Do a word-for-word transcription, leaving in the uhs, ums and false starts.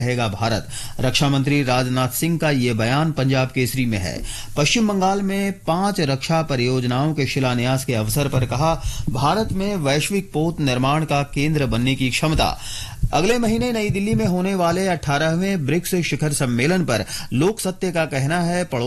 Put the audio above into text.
रहेगा भारत। रक्षा मंत्री राजनाथ सिंह का ये बयान पंजाब केसरी में है। पश्चिम बंगाल में पांच रक्षा परियोजनाओं के शिलान्यास के अवसर पर कहा, भारत में वैश्विक पोत निर्माण का केंद्र बनने की क्षमता। अगले महीने नई दिल्ली में होने वाले अठारहवें ब्रिक्स शिखर सम्मेलन पर लोक सत्य का कहना है,